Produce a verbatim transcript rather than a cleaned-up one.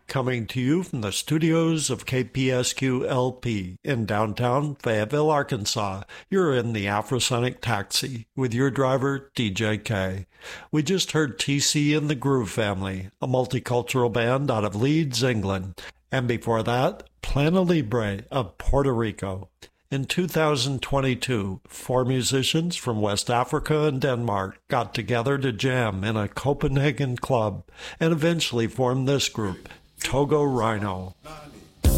coming to you from the studios of K P S Q L P in downtown Fayetteville, Arkansas. You're in the Afrosonic Taxi with your driver, D J K. We just heard T C and the Groove Family, a multicultural band out of Leeds, England. And before that, Plana Libre of Puerto Rico. In two thousand twenty-two, four musicians from West Africa and Denmark got together to jam in a Copenhagen club and eventually formed this group, Togo Rhino.